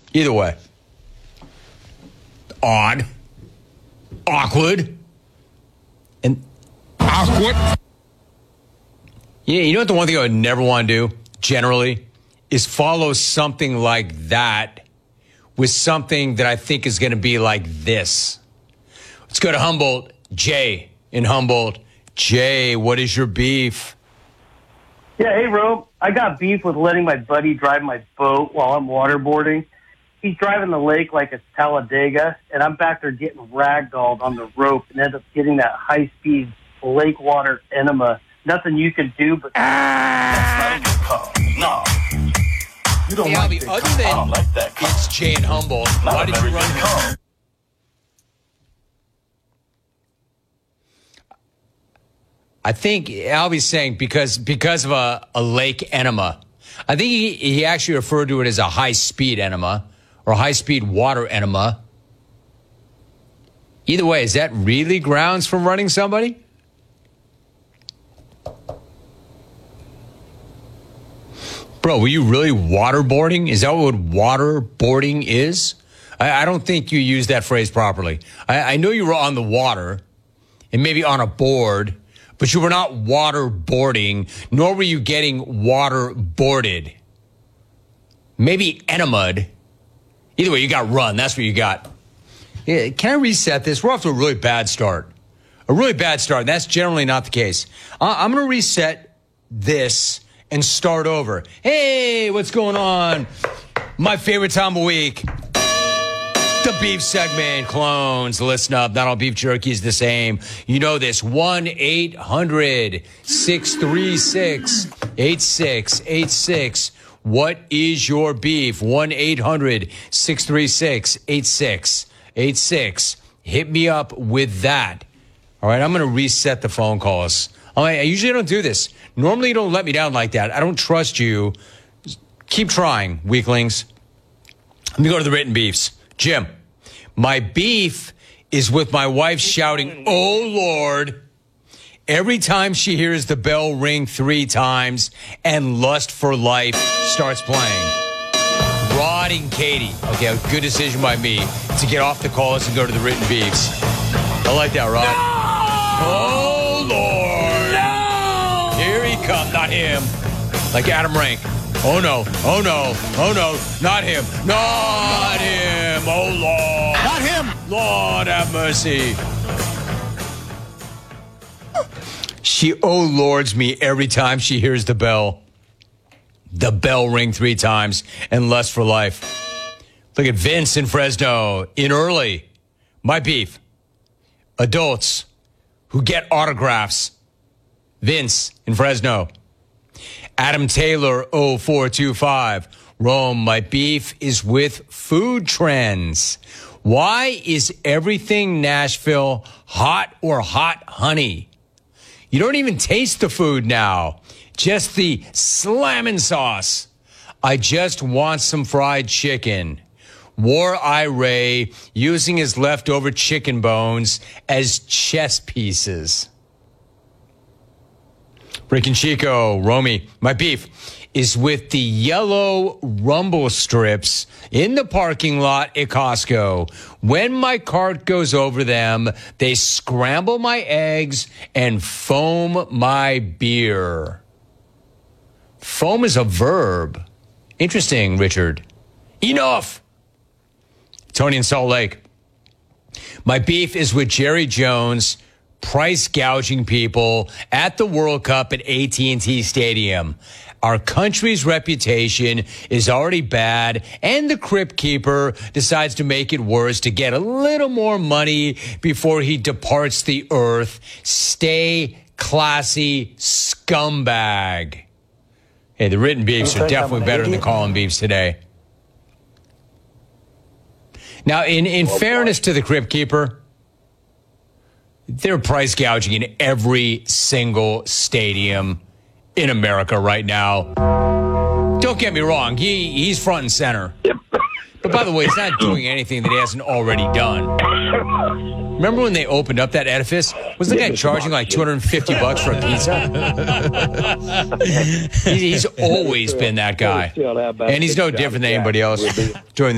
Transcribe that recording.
Either way. Odd. Awkward. And awkward. Yeah, you know what the one thing I would never want to do, generally, is follow something like that with something that I think is going to be like this. Let's go to Humboldt. Jay in Humboldt. Jay, what is your beef? Yeah, hey, Rome. I got beef with letting my buddy drive my boat while I'm waterboarding. He's driving the lake like it's Talladega, and I'm back there getting ragdolled on the rope and end up getting that high-speed lake water enema. Nothing you can do but... No. You don't like that. Other than I don't like that car. It's Jay and Humboldt, why did you run car? I think Albie's saying because of a lake enema. I think he actually referred to it as a high-speed enema or high-speed water enema. Either way, is that really grounds for running somebody? Bro, were you really waterboarding? Is that what waterboarding is? I don't think you used that phrase properly. I know you were on the water and maybe on a board, but you were not waterboarding, nor were you getting waterboarded. Maybe enemaed. Either way, you got run. That's what you got. Yeah, can I reset this? We're off to a really bad start. A really bad start. That's generally not the case. I'm going to reset this and start over. Hey, what's going on? My favorite time of week. The beef segment, clones. Listen up. Not all beef jerky is the same. You know this. 1-800-636-8686. What is your beef? 1-800-636-8686. Hit me up with that. All right, I'm going to reset the phone calls. I usually don't do this. Normally, you don't let me down like that. I don't trust you. Keep trying, weaklings. Let me go to the written beefs. Jim, my beef is with my wife shouting, "Oh, Lord," every time she hears the bell ring 3 times and Lust for Life starts playing. Rod and Katie. Okay, a good decision by me to get off the calls and go to the written beefs. I like that, Rod. No! Oh, Lord. No! Here he comes. Not him. Like Adam Rank. Oh, no. Oh, no. Oh, no. Not him. Not him. Oh, Lord. Not him. Lord have mercy. She oh lords me every time she hears the bell. The bell ring 3 times and Lust for Life. Look at Vince in Fresno in early. My beef. Adults who get autographs. Vince in Fresno. Adam Taylor 0425. Rome, my beef is with food trends. Why is everything Nashville hot or hot honey? You don't even taste the food now. Just the slamming sauce. I just want some fried chicken. War Ray using his leftover chicken bones as chess pieces. Rick and Chico, Romy, my beef is with the yellow rumble strips in the parking lot at Costco. When my cart goes over them, they scramble my eggs and foam my beer. Foam is a verb. Interesting, Richard. Enough! Tony in Salt Lake. My beef is with Jerry Jones price gouging people at the World Cup at AT&T Stadium. Our country's reputation is already bad, and the Crypt Keeper decides to make it worse to get a little more money before he departs the earth. Stay classy, scumbag. Hey, the written beefs are definitely better than the calling beefs today. Now, in fairness to the Crypt Keeper, they're price gouging in every single stadium in America right now. Don't get me wrong. He's front and center. But by the way, he's not doing anything that he hasn't already done. Remember when they opened up that edifice? Was the guy charging like $250 for a pizza? He's always been that guy. And he's no different than anybody else. During